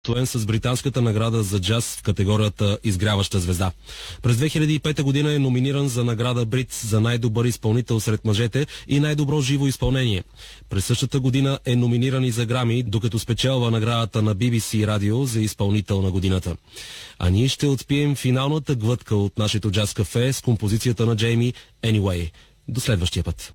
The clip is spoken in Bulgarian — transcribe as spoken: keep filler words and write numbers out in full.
Тоен с британската награда за джаз в категорията Изгряваща звезда. През две хиляди и пета година е номиниран за награда Брит за най-добър изпълнител сред мъжете и най-добро живо изпълнение. През същата година е номиниран и за Грами, докато спечелва наградата на Би Би Си радио за изпълнител на годината. А ние ще отпием финалната глътка от нашето джаз кафе с композицията на Джейми Anyway. До следващия път.